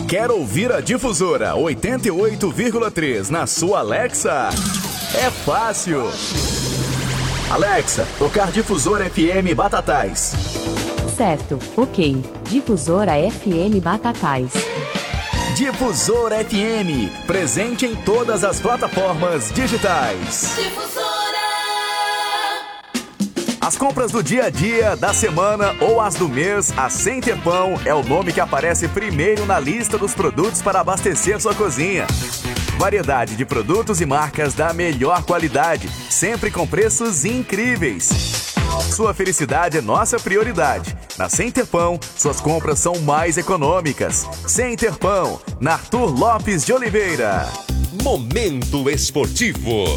Quer ouvir a Difusora 88,3 na sua Alexa? É fácil. Alexa, tocar Difusora FM Batatais. Certo, ok. Difusora FM Batatais. Difusora FM, presente em todas as plataformas digitais. Difusora! As compras do dia a dia, da semana ou as do mês, a Sem Ter Pão é o nome que aparece primeiro na lista dos produtos para abastecer sua cozinha. Variedade de produtos e marcas da melhor qualidade, sempre com preços incríveis. Sua felicidade é nossa prioridade. Na Sem Ter Pão, suas compras são mais econômicas. Sem Ter Pão, na Arthur Lopes de Oliveira. Momento Esportivo.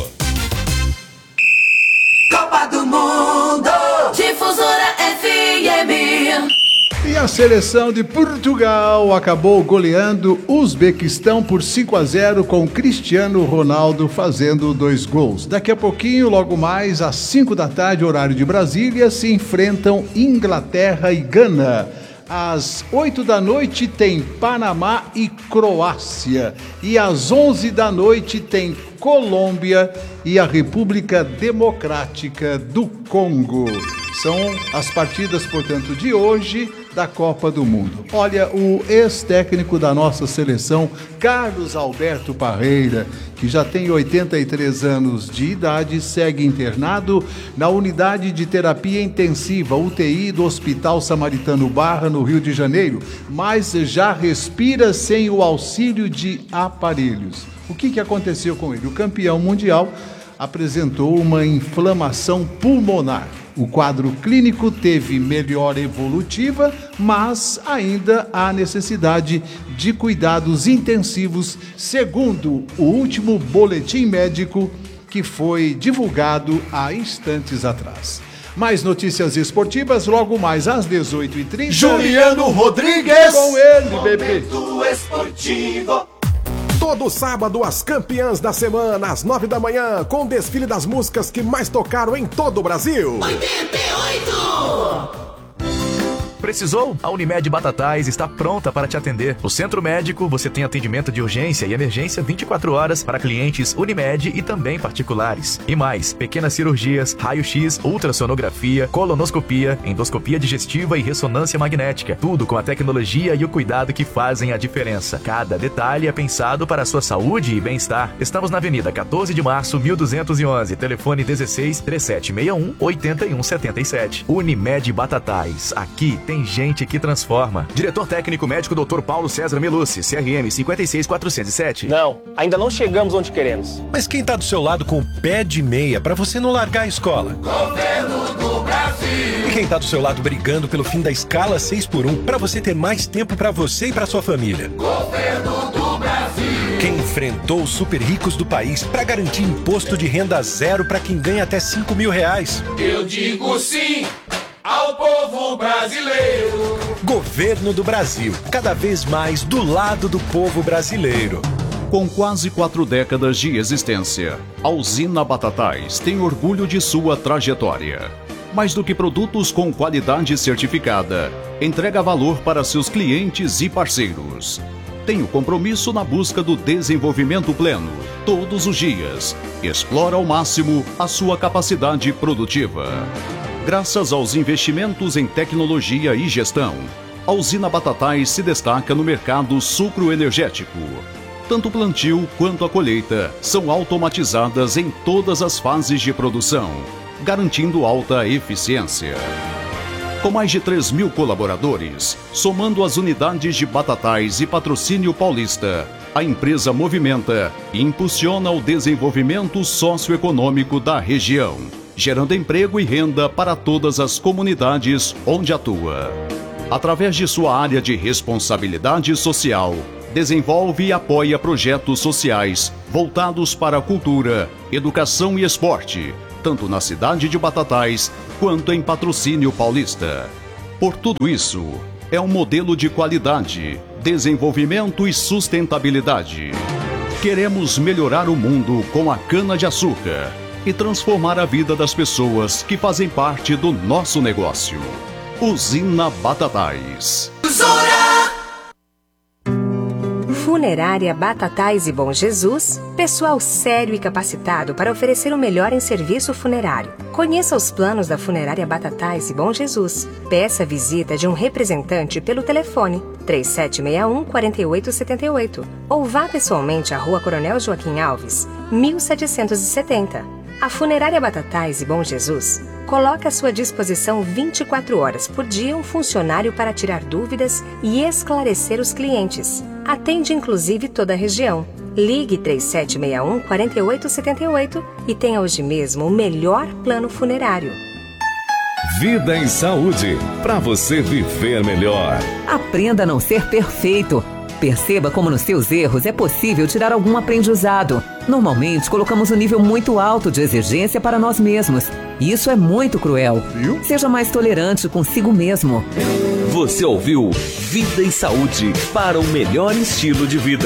Copa do Mundo, Difusora FM. E a seleção de Portugal acabou goleando o Uzbequistão por 5-0 com Cristiano Ronaldo fazendo 2 gols. Daqui a pouquinho, logo mais, às 5 da tarde, horário de Brasília, se enfrentam Inglaterra e Gana. Às 8 da noite tem Panamá e Croácia. E às 11 da noite tem Colômbia e a República Democrática do Congo. São as partidas, portanto, de hoje da Copa do Mundo. Olha, o ex-técnico da nossa seleção, Carlos Alberto Parreira, que já tem 83 anos de idade, segue internado na unidade de terapia intensiva, UTI, do Hospital Samaritano Barra, no Rio de Janeiro, mas já respira sem o auxílio de aparelhos. O que aconteceu com ele? O campeão mundial apresentou uma inflamação pulmonar. O quadro clínico teve melhora evolutiva, mas ainda há necessidade de cuidados intensivos, segundo o último boletim médico que foi divulgado há instantes atrás. Mais notícias esportivas, logo mais às 18h30. Juliano Rodrigues! Com ele, bebê! Momento Esportivo. Todo sábado, as campeãs da semana, às 9 da manhã, com o desfile das músicas que mais tocaram em todo o Brasil. 88! Precisou? A Unimed Batatais está pronta para te atender. No Centro Médico, você tem atendimento de urgência e emergência 24 horas para clientes Unimed e também particulares. E mais, pequenas cirurgias, raio-x, ultrassonografia, colonoscopia, endoscopia digestiva e ressonância magnética. Tudo com a tecnologia e o cuidado que fazem a diferença. Cada detalhe é pensado para a sua saúde e bem-estar. Estamos na Avenida 14 de Março, 1211, telefone 16 3761 8177. Unimed Batatais. Aqui tem gente que transforma. Diretor técnico médico Dr. Paulo César Melucci, CRM 56407. Não, ainda não chegamos onde queremos. Mas quem tá do seu lado com o pé de meia pra você não largar a escola? Governo do Brasil. E quem tá do seu lado brigando pelo fim da escala 6x1 pra você ter mais tempo pra você e pra sua família? Governo do Brasil. Quem enfrentou os super ricos do país pra garantir imposto de renda zero pra quem ganha até R$5.000? Eu digo sim ao povo brasileiro. Governo do Brasil, cada vez mais do lado do povo brasileiro. Com quase 4 décadas de existência, a usina Batatais tem orgulho de sua trajetória. Mais do que produtos com qualidade certificada, entrega valor para seus clientes e parceiros. Tem o compromisso na busca do desenvolvimento pleno, todos os dias. Explora ao máximo a sua capacidade produtiva. Graças aos investimentos em tecnologia e gestão, a usina Batatais se destaca no mercado sucroenergético. Tanto o plantio quanto a colheita são automatizadas em todas as fases de produção, garantindo alta eficiência. Com mais de 3.000 colaboradores, somando as unidades de Batatais e Patrocínio Paulista, a empresa movimenta e impulsiona o desenvolvimento socioeconômico da região, gerando emprego e renda para todas as comunidades onde atua. Através de sua área de responsabilidade social, desenvolve e apoia projetos sociais voltados para a cultura, educação e esporte, tanto na cidade de Batatais quanto em Patrocínio Paulista. Por tudo isso, é um modelo de qualidade, desenvolvimento e sustentabilidade. Queremos melhorar o mundo com a cana-de-açúcar e transformar a vida das pessoas que fazem parte do nosso negócio. Usina Batatais. Funerária Batatais e Bom Jesus, pessoal sério e capacitado para oferecer o melhor em serviço funerário. Conheça os planos da Funerária Batatais e Bom Jesus. Peça a visita de um representante pelo telefone 3761-4878 ou vá pessoalmente à Rua Coronel Joaquim Alves, 1770. A Funerária Batatais e Bom Jesus coloca à sua disposição 24 horas por dia um funcionário para tirar dúvidas e esclarecer os clientes. Atende inclusive toda a região. Ligue 3761-4878 e tenha hoje mesmo o melhor plano funerário. Vida em Saúde, para você viver melhor. Aprenda a não ser perfeito. Perceba como nos seus erros é possível tirar algum aprendizado. Normalmente colocamos um nível muito alto de exigência para nós mesmos. E isso é muito cruel. Seja mais tolerante consigo mesmo. Você ouviu Vida em Saúde para um melhor estilo de vida.